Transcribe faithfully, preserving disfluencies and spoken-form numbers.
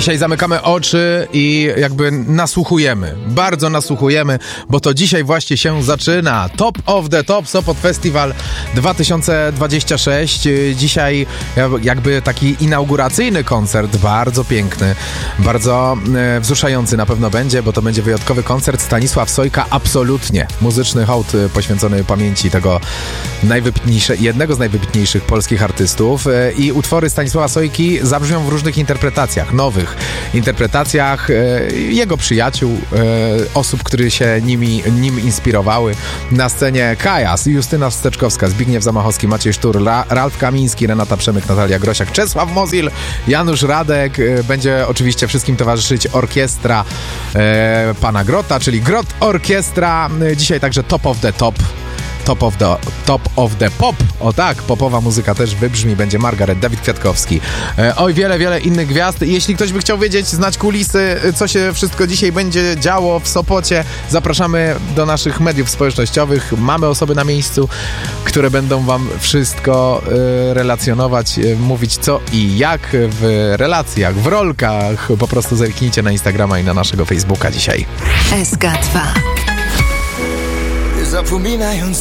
Dzisiaj zamykamy oczy i jakby nasłuchujemy, bardzo nasłuchujemy, bo to dzisiaj właśnie się zaczyna. Top of the Top Sopot Festival dwa tysiące dwudziesty szósty. Dzisiaj jakby taki inauguracyjny koncert, bardzo piękny, bardzo e, wzruszający na pewno będzie, bo to będzie wyjątkowy koncert. Stanisław Sojka, absolutnie muzyczny hołd poświęcony pamięci tego najwybitniejsze, jednego z najwybitniejszych polskich artystów, e, i utwory Stanisława Sojki zabrzmią w różnych interpretacjach, nowych interpretacjach e, jego przyjaciół, e, osób, które się nimi, nim inspirowały. Na scenie Kajas, Justyna Wsteczkowska, Zbigniew Zamachowski, Maciej Sztur, Ra- Ralf Kamiński, Renata Przemyk, Natalia Grosiak, Czesław Mozil, Janusz Radek. E, będzie oczywiście wszystkim towarzyszyć orkiestra e, pana Grota, czyli Grot Orkiestra. E, dzisiaj także Top of the Top. Top of the, top of the Pop. O tak, popowa muzyka też wybrzmi. Będzie Margaret, Dawid Kwiatkowski. E, oj, wiele, wiele innych gwiazd. Jeśli ktoś by chciał wiedzieć, znać kulisy, co się wszystko dzisiaj będzie działo w Sopocie, zapraszamy do naszych mediów społecznościowych. Mamy osoby na miejscu, które będą wam wszystko e, relacjonować, e, mówić co i jak w relacjach, w rolkach. Po prostu zerknijcie na Instagrama i na naszego Facebooka dzisiaj. S K dwa. Zapominając